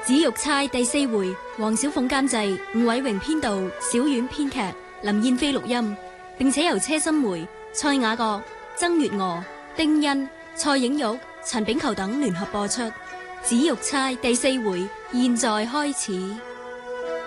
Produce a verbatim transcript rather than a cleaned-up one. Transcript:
紫玉釵第四回，黃小鳳監製，伍偉榮編導，小婉編劇，林燕飛錄音，並且由車心梅、蔡雅閣、曾月娥、丁欣、蔡影玉、陳炳球等聯合播出。紫玉釵第四回，現在開始。